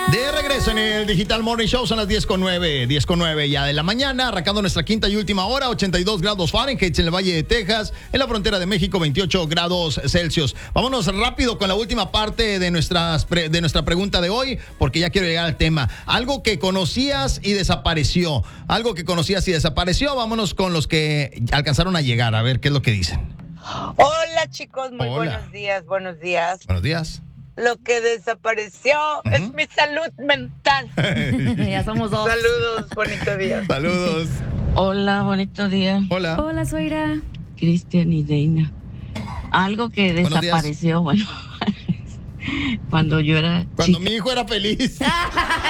De regreso en el Digital Morning Show, son las 10:09 ya de la mañana, arrancando nuestra quinta y última hora, 82 grados Fahrenheit en el Valle de Texas, en la frontera de México, 28 grados Celsius. Vámonos rápido con la última parte de nuestra pregunta de hoy, porque ya quiero llegar al tema. Algo que conocías y desapareció. Vámonos con los que alcanzaron a llegar, a ver qué es lo que dicen. Hola chicos, muy Hola. buenos días. Buenos días. Lo que desapareció es mi salud mental. Ya somos dos. Saludos, bonito día. Saludos. Hola, bonito día. Hola. Hola, Zoira. Cristian y Deina. Algo que Buenos días. desapareció, bueno, cuando yo era Cuando chica. mi hijo era feliz.